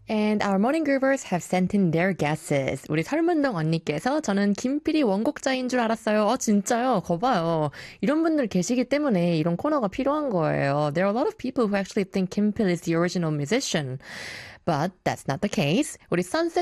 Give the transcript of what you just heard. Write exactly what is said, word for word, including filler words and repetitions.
And our morning groovers have sent in their guesses. 우리 설문동 언니께서 저는 김필이 원곡자인 줄 알았어요. 어, 진짜요? 거봐요. 이런 분들 계시기 때문에 이런 코너가 필요한 거예요. There are a lot of people who actually think Kim Pil is the original musician. But that's not the case. 우리 Sunset